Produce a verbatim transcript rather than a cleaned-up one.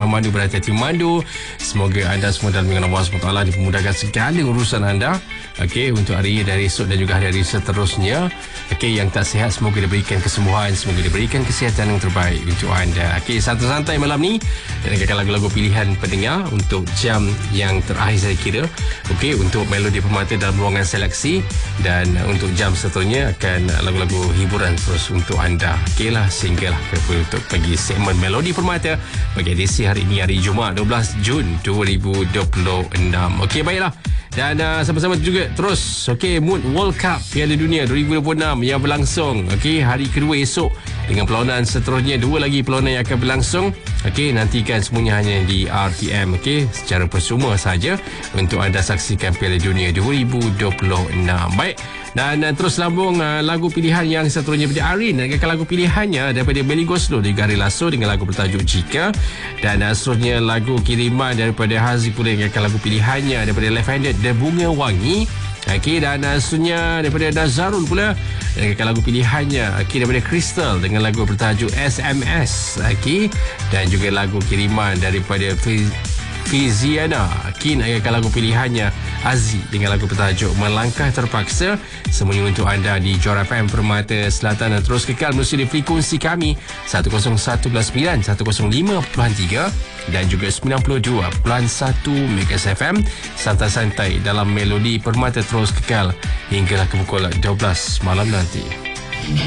pemandu berhati-hati memandu. Semoga anda semua dalam lindungan Allah subhanahu wa taala dipermudahkan segala urusan anda. Okey, untuk hari ini, dari esok dan juga hari-hari seterusnya. Okey, yang tak sihat semoga diberikan kesembuhan, semoga diberikan kesihatan yang terbaik untuk anda. Okey, santai-santai malam ni dan akan lagu-lagu pilihan pendengar untuk jam yang terakhir saya kira. Okey, untuk Melodi Permata dalam ruangan seleksi, dan untuk jam seterusnya akan lagu-lagu hiburan terus untuk anda. Okey lah, sehinggalah untuk pergi segmen Melodi Permata bagi edisi hari ini, hari Jumaat dua belas Jun dua ribu dua puluh enam. Okey, baiklah. Dan uh, sama-sama juga terus okey, mood World Cup Piala Dunia dua ribu dua puluh enam yang berlangsung. Okey, hari kedua esok dengan perlawanan seterusnya, dua lagi perlawanan yang akan berlangsung. Okey, nantikan semuanya hanya di R T M, okey, secara bersama saja untuk anda saksikan Piala Dunia dua ribu dua puluh enam. Baik. Dan uh, terus lambung uh, lagu pilihan yang seterusnya daripada Arin, dan lagu pilihannya daripada Melly Goeslaw dari Gari Lasso dengan lagu bertajuk Jika. Dan uh, seterusnya lagu kiriman daripada Haziq pula dengan lagu pilihannya daripada Left Handed, The Bunga Wangi. Okey, dan uh, seterusnya daripada Nazarul pula dengan lagu pilihannya, okey, daripada Crystal dengan lagu bertajuk S M S. Okey, dan juga lagu kiriman daripada Fiziana Kin akan lagu pilihannya Aziz dengan lagu bertajuk Melangkah Terpaksa. Semuanya untuk anda di Johor F M Permata Selatan, dan terus kekal menerusi frekuensi kami seratus satu perpuluhan sembilan, seratus lima perpuluhan tiga dan juga sembilan puluh dua perpuluhan satu Megas F M. Santai-santai dalam Melodi Permata terus kekal hinggalah ke pukul dua belas malam nanti.